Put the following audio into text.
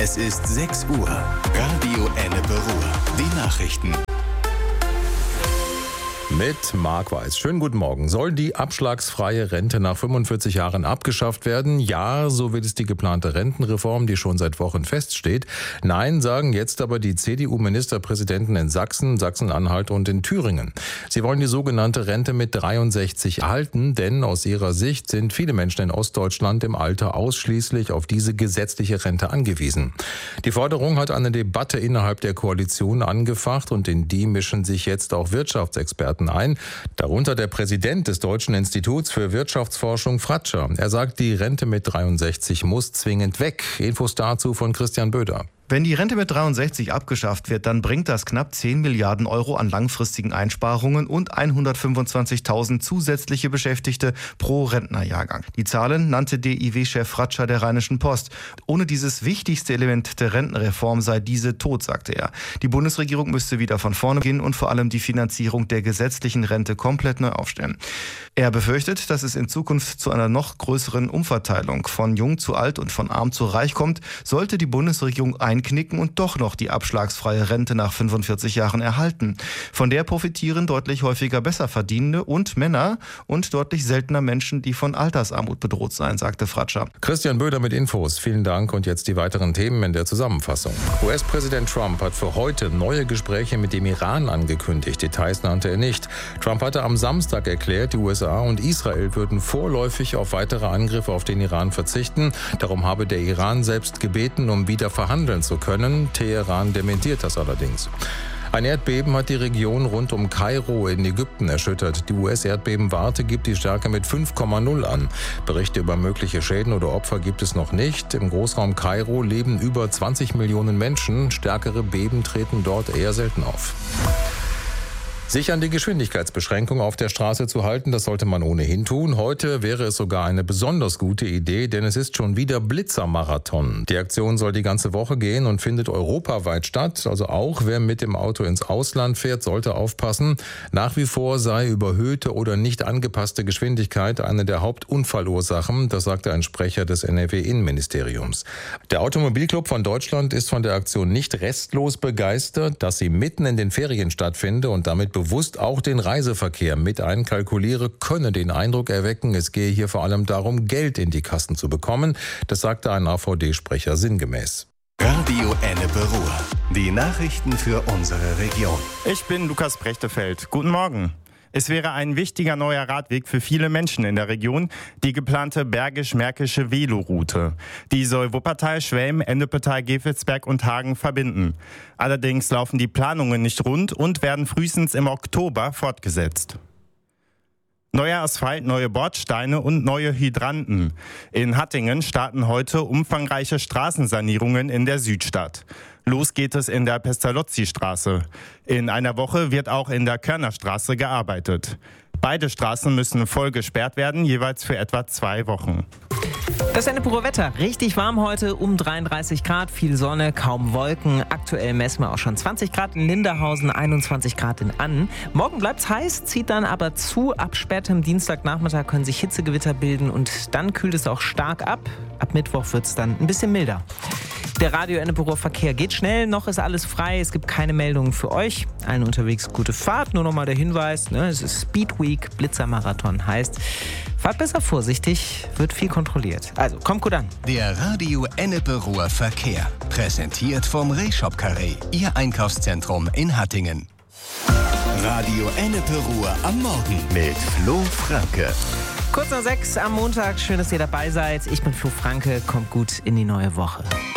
Es ist 6 Uhr. Radio Ennepe Ruhr. Die Nachrichten. Mit Marc Weiß. Schönen guten Morgen. Soll die abschlagsfreie Rente nach 45 Jahren abgeschafft werden? Ja, so will es die geplante Rentenreform, die schon seit Wochen feststeht. Nein, sagen jetzt aber die CDU-Ministerpräsidenten in Sachsen, Sachsen-Anhalt und in Thüringen. Sie wollen die sogenannte Rente mit 63 erhalten, denn aus ihrer Sicht sind viele Menschen in Ostdeutschland im Alter ausschließlich auf diese gesetzliche Rente angewiesen. Die Forderung hat eine Debatte innerhalb der Koalition angefacht und in die mischen sich jetzt auch Wirtschaftsexperten ein, darunter der Präsident des Deutschen Instituts für Wirtschaftsforschung Fratscher. Er sagt, die Rente mit 63 muss zwingend weg. Infos dazu von Christian Böder. Wenn die Rente mit 63 abgeschafft wird, dann bringt das knapp 10 Milliarden Euro an langfristigen Einsparungen und 125.000 zusätzliche Beschäftigte pro Rentnerjahrgang. Die Zahlen nannte DIW-Chef Fratscher der Rheinischen Post. Ohne dieses wichtigste Element der Rentenreform sei diese tot, sagte er. Die Bundesregierung müsste wieder von vorne beginnen und vor allem die Finanzierung der gesetzlichen Rente komplett neu aufstellen. Er befürchtet, dass es in Zukunft zu einer noch größeren Umverteilung von jung zu alt und von arm zu reich kommt, sollte die Bundesregierung einknicken und doch noch die abschlagsfreie Rente nach 45 Jahren erhalten. Von der profitieren deutlich häufiger Besserverdienende und Männer und deutlich seltener Menschen, die von Altersarmut bedroht seien, sagte Fratscher. Christian Böder mit Infos. Vielen Dank und jetzt die weiteren Themen in der Zusammenfassung. US-Präsident Trump hat für heute neue Gespräche mit dem Iran angekündigt. Details nannte er nicht. Trump hatte am Samstag erklärt, die USA und Israel würden vorläufig auf weitere Angriffe auf den Iran verzichten. Darum habe der Iran selbst gebeten, um wieder verhandeln zu können. Teheran dementiert das allerdings. Ein Erdbeben hat die Region rund um Kairo in Ägypten erschüttert. Die US-Erdbebenwarte gibt die Stärke mit 5,0 an. Berichte über mögliche Schäden oder Opfer gibt es noch nicht. Im Großraum Kairo leben über 20 Millionen Menschen. Stärkere Beben treten dort eher selten auf. Sich an die Geschwindigkeitsbeschränkung auf der Straße zu halten, das sollte man ohnehin tun. Heute wäre es sogar eine besonders gute Idee, denn es ist schon wieder Blitzermarathon. Die Aktion soll die ganze Woche gehen und findet europaweit statt. Also auch wer mit dem Auto ins Ausland fährt, sollte aufpassen. Nach wie vor sei überhöhte oder nicht angepasste Geschwindigkeit eine der Hauptunfallursachen. Das sagte ein Sprecher des NRW-Innenministeriums. Der Automobilclub von Deutschland ist von der Aktion nicht restlos begeistert, dass sie mitten in den Ferien stattfinde und damit bewusst auch den Reiseverkehr mit einkalkuliere, könne den Eindruck erwecken, es gehe hier vor allem darum, Geld in die Kassen zu bekommen. Das sagte ein AVD-Sprecher sinngemäß. Radio Ennepe Ruhr. Die Nachrichten für unsere Region. Ich bin Lukas Brechtefeld. Guten Morgen. Es wäre ein wichtiger neuer Radweg für viele Menschen in der Region, die geplante Bergisch-Märkische Veloroute. Die soll Wuppertal, Schwelm, Ennepetal, Gevelsberg und Hagen verbinden. Allerdings laufen die Planungen nicht rund und werden frühestens im Oktober fortgesetzt. Neuer Asphalt, neue Bordsteine und neue Hydranten. In Hattingen starten heute umfangreiche Straßensanierungen in der Südstadt. Los geht es in der Pestalozzi-Straße. In einer Woche wird auch in der Körnerstraße gearbeitet. Beide Straßen müssen voll gesperrt werden, jeweils für etwa 2 Wochen. Das Ennepe Wetter. Richtig warm heute, um 33 Grad, viel Sonne, kaum Wolken. Aktuell messen wir auch schon 20 Grad in Linderhausen, 21 Grad in Annen. Morgen bleibt's heiß, zieht dann aber zu. Ab spätem Dienstagnachmittag können sich Hitzegewitter bilden und dann kühlt es auch stark ab. Ab Mittwoch wird's dann ein bisschen milder. Der Radio Ennepe Verkehr geht schnell, noch ist alles frei, es gibt keine Meldungen für euch. Allen unterwegs gute Fahrt, nur nochmal der Hinweis, es ist Speed Week, Blitzermarathon heißt, fahrt besser vorsichtig, wird viel kontrolliert. Also, kommt gut an. Der Radio Ennepe Ruhr Verkehr, präsentiert vom Rehshop Carré, Ihr Einkaufszentrum in Hattingen. Radio Ennepe Ruhr am Morgen mit Flo Franke. Kurz nach 6 am Montag, schön, dass ihr dabei seid. Ich bin Flo Franke, kommt gut in die neue Woche.